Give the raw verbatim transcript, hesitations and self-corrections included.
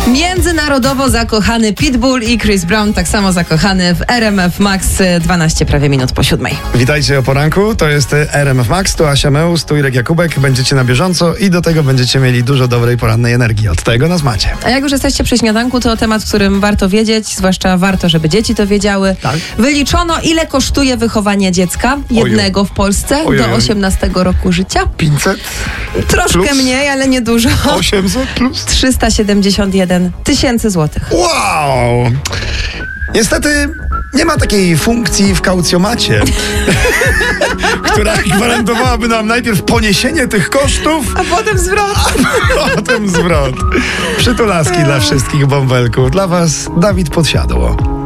Międzynarodowo zakochany Pitbull i Chris Brown, tak samo zakochany w R M F Max, dwanaście prawie minut po siódmej. Witajcie o poranku, to jest R M F Max, tu Asia Meus, tu Irek Jakubek. Będziecie na bieżąco i do tego będziecie mieli dużo dobrej porannej energii. Od tego nas macie. A jak już jesteście przy śniadanku, to temat, w którym warto wiedzieć, zwłaszcza warto, żeby dzieci to wiedziały. Tak. Wyliczono, ile kosztuje wychowanie dziecka, jednego w Polsce, Ojej. do osiemnastego roku życia. pięćset? Troszkę Plus? mniej, ale nie dużo. osiemset plus? trzysta siedemdziesiąt jeden tysięcy złotych. Wow! Niestety nie ma takiej funkcji w kaucjomacie, która gwarantowałaby nam najpierw poniesienie tych kosztów, A potem zwrot. a potem zwrot. Przytulaski dla wszystkich bąbelków. Dla was Dawid Podsiadło.